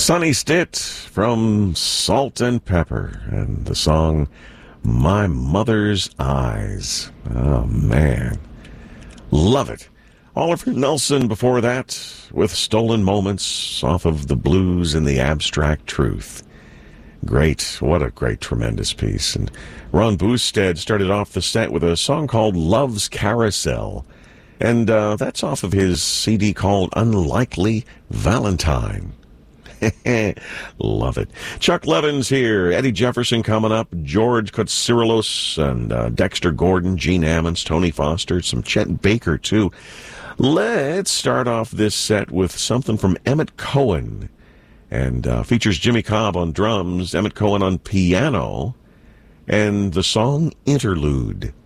Sonny Stitt from Salt and Pepper and the song My Mother's Eyes. Oh, man. Love it. Oliver Nelson before that with Stolen Moments off of The Blues and the Abstract Truth. Great. What a great, tremendous piece. And Ron Boosted started off the set with a song called Love's Carousel. And that's off of his CD called Unlikely Valentine. Love it. Chuck Levin's here. Eddie Jefferson coming up. George Kotsiroulos and Dexter Gordon, Gene Ammons, Tony Foster, some Chet Baker, too. Let's start off this set with something from Emmett Cohen. And features Jimmy Cobb on drums, Emmett Cohen on piano, and the song Interlude.